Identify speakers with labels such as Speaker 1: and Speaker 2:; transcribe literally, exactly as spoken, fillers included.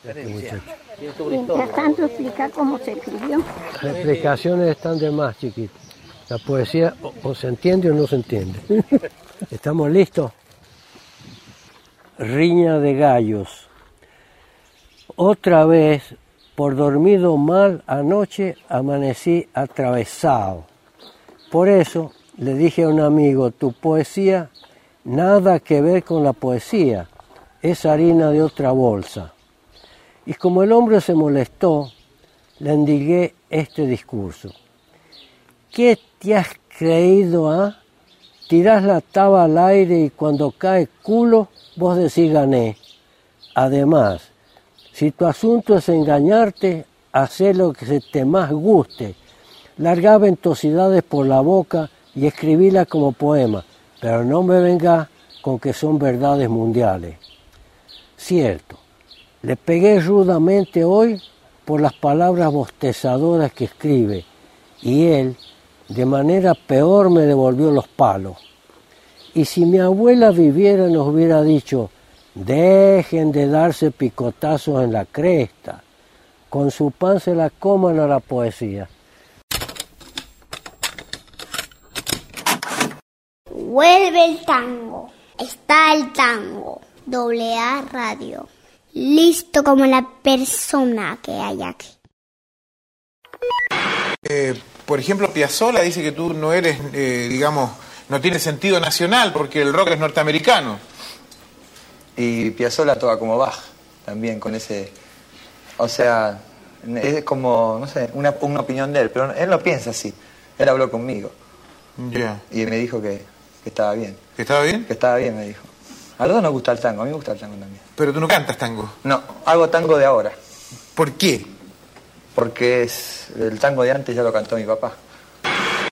Speaker 1: este muchacho.
Speaker 2: Mientras tanto, explica cómo se escribió.
Speaker 1: Las explicaciones están de más, chiquito. La poesía o, o se entiende o no se entiende. ¿Estamos listos? Riña de gallos. Otra vez, por dormido mal anoche, amanecí atravesado. Por eso le dije a un amigo, tu poesía, nada que ver con la poesía, es harina de otra bolsa. Y como el hombre se molestó, le endigué este discurso. ¿Qué te has creído, ah? Tirás la taba al aire y cuando cae culo, vos decís gané. Además, si tu asunto es engañarte, hacé lo que se te más guste. Largá ventosidades por la boca y escribíla como poema, pero no me venga con que son verdades mundiales. Cierto, le pegué rudamente hoy por las palabras bostezadoras que escribe, y él, de manera peor, me devolvió los palos. Y si mi abuela viviera, nos hubiera dicho, dejen de darse picotazos en la cresta, con su pan se la coman a la poesía.
Speaker 3: Vuelve el tango, está el tango, doble A Radio, listo como la persona que hay aquí.
Speaker 4: Eh, por ejemplo, Piazzolla dice que tú no eres, eh, digamos, no tienes sentido nacional porque el rock es norteamericano.
Speaker 5: Y Piazzolla toca como Bach, también con ese... O sea, es como, no sé, una, una opinión de él, pero él no piensa así. Él habló conmigo.
Speaker 4: Ya. Yeah.
Speaker 5: Y me dijo que, que estaba bien.
Speaker 4: ¿Que estaba bien?
Speaker 5: Que estaba bien, me dijo. A los dos nos gusta el tango, a mí me gusta el tango también.
Speaker 4: Pero tú no cantas tango.
Speaker 5: No, hago tango de ahora.
Speaker 4: ¿Por qué?
Speaker 5: Porque es, el tango de antes ya lo cantó mi papá.